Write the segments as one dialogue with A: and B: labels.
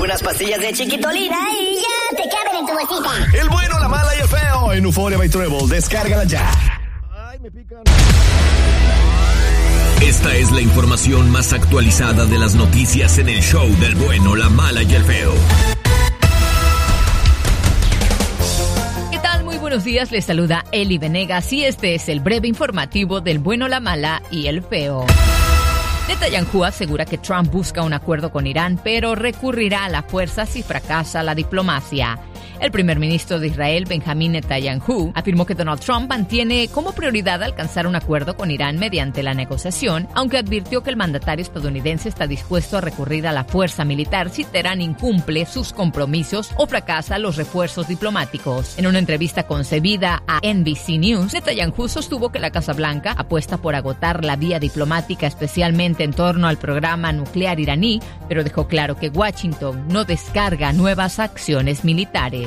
A: unas pastillas de Chiquitolina y ya te caben en tu bolsita.
B: El bueno, la mala y el feo en Euphoria by Treble. Descárgala ya. Ay, me pican.
C: Esta es la información más actualizada de las noticias en el show del bueno, la mala y el feo.
D: ¿Qué tal? Muy buenos días, les saluda Eli Venegas y este es el breve informativo del bueno, la mala y el feo. Netanyahu asegura que Trump busca un acuerdo con Irán, pero recurrirá a la fuerza si fracasa la diplomacia. El primer ministro de Israel, Benjamín Netanyahu, afirmó que Donald Trump mantiene como prioridad alcanzar un acuerdo con Irán mediante la negociación, aunque advirtió que el mandatario estadounidense está dispuesto a recurrir a la fuerza militar si Teherán incumple sus compromisos o fracasa los refuerzos diplomáticos. En una entrevista concebida a NBC News, Netanyahu sostuvo que la Casa Blanca apuesta por agotar la vía diplomática, especialmente en torno al programa nuclear iraní, pero dejó claro que Washington no descarga nuevas acciones militares.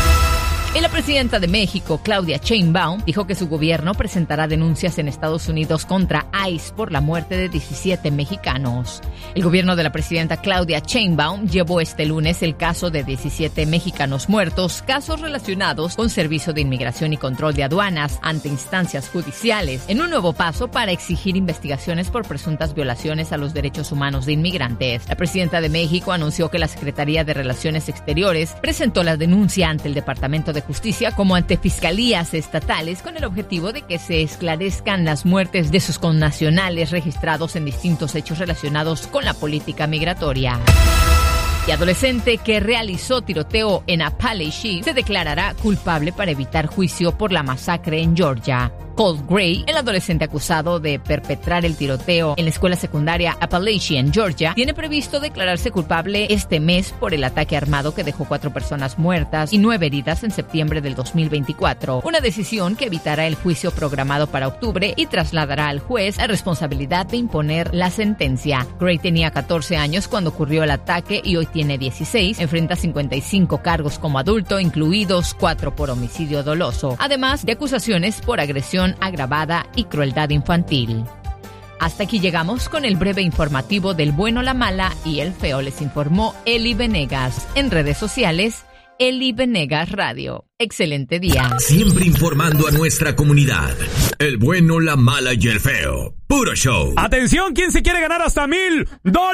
D: Y la presidenta de México, Claudia Sheinbaum, dijo que su gobierno presentará denuncias en Estados Unidos contra ICE por la muerte de 17 mexicanos. El gobierno de la presidenta Claudia Sheinbaum llevó este lunes el caso de 17 mexicanos muertos, casos relacionados con Servicio de Inmigración y Control de Aduanas, ante instancias judiciales, en un nuevo paso para exigir investigaciones por presuntas violaciones a los derechos humanos de inmigrantes. La presidenta de México anunció que la Secretaría de Relaciones Exteriores presentó la denuncia ante el Departamento de Justicia como ante fiscalías estatales con el objetivo de que se esclarezcan las muertes de sus connacionales registrados en distintos hechos relacionados con la política migratoria. Y adolescente que realizó tiroteo en Appalachia se declarará culpable para evitar juicio por la masacre en Georgia. Colt Gray, el adolescente acusado de perpetrar el tiroteo en la escuela secundaria Appalachia en Georgia, tiene previsto declararse culpable este mes por el ataque armado que dejó 4 personas muertas y 9 heridas en septiembre del 2024. Una decisión que evitará el juicio programado para octubre y trasladará al juez la responsabilidad de imponer la sentencia. Gray tenía 14 años cuando ocurrió el ataque y hoy tiene 16. Enfrenta 55 cargos como adulto, incluidos 4 por homicidio doloso, además de acusaciones por agresión agravada y crueldad infantil. Hasta aquí llegamos con el breve informativo del bueno, la mala y el feo. Les informó Eli Venegas. En redes sociales, Eli Venegas Radio. Excelente día.
C: Siempre informando a nuestra comunidad. El bueno, la mala y el feo. Puro show.
E: Atención, ¿quién se quiere ganar hasta $1,000?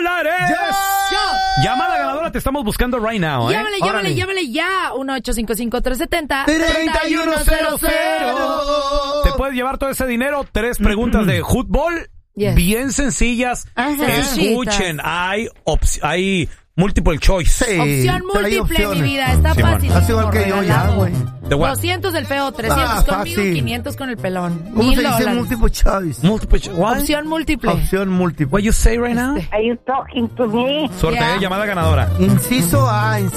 F: Yes.
E: Llamada ganadora, te estamos buscando right now,
F: Llámale ya.
E: 1-855-370-3100. Te puedes llevar todo ese dinero. 3 preguntas de fútbol.
F: Yes.
E: Bien sencillas. Escuchen, hay multiple choice.
F: Sí, opción múltiple, mi vida. Está
E: sí,
F: fácil.
E: Así
F: igual que yo ya, güey.
E: 200
F: del feo, 300 conmigo y 500 con el pelón.
G: ¿Cómo se dice multiple choice?
F: Opción múltiple.
G: Opción múltiple.
E: What you say right now?
H: Are you talking to me?
E: Sorteo, llamada ganadora.
G: Inciso A,